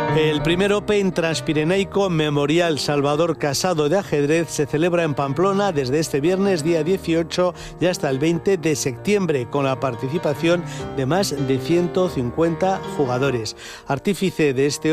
El primer Open Transpirenaico Memorial Salvador Casado de ajedrez se celebra en Pamplona desde este viernes día 18 y hasta el 20 de septiembre, con la participación de más de 150 jugadores. Artífice de este